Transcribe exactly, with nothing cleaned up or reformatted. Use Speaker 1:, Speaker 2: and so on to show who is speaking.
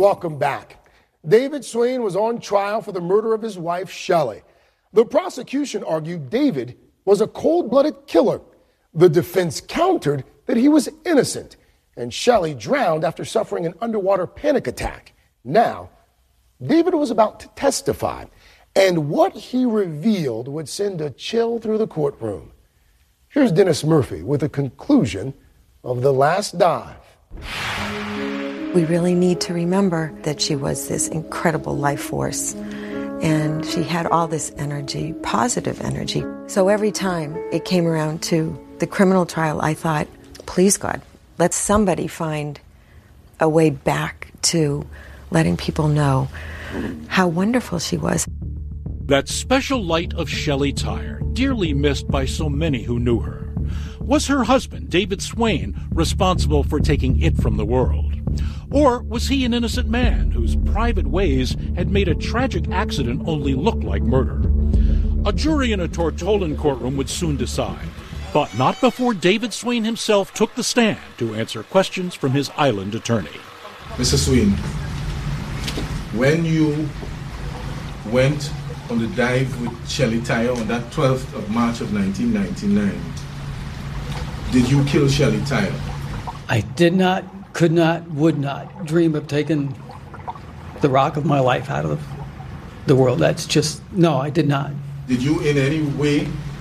Speaker 1: Welcome back. David Swain was on trial for the murder of his wife, Shelley. The prosecution argued David was a cold-blooded killer. The defense countered that he was innocent, and Shelley drowned after suffering an underwater panic attack. Now, David was about to testify, and what he revealed would send a chill through the courtroom. Here's Dennis Murphy with a conclusion of The Last Dive.
Speaker 2: We really need to remember that she was this incredible life force, and she had all this energy, positive energy. So every time it came around to the criminal trial, I thought, please God, let somebody find a way back to letting people know how wonderful she was.
Speaker 3: That special light of Shelley Tyre, dearly missed by so many who knew her. Was her husband, David Swain, responsible for taking it from the world? Or was he an innocent man whose private ways had made a tragic accident only look like murder? A jury in a Tortolan courtroom would soon decide, but not before David Swain himself took the stand to answer questions from his island attorney.
Speaker 4: Mister Swain, when you went on the dive with Shelley Tyre on that twelfth of March of nineteen ninety-nine, did you kill Shelley Tyre?
Speaker 5: I did not, could not, would not dream of taking the rock of my life out of the world. That's just, no, I did not.
Speaker 4: Did you in any way